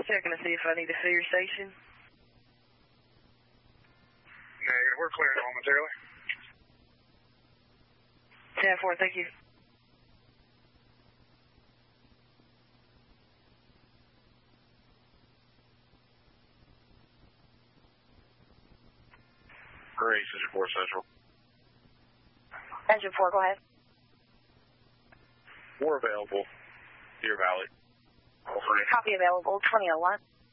Checking to see if I need to fill your station. Negative. We're cleared momentarily. 10-4, thank you. Great, Engine 4 Central. Engine 4, go ahead. We're available. Deer Valley. Copy available, 2001.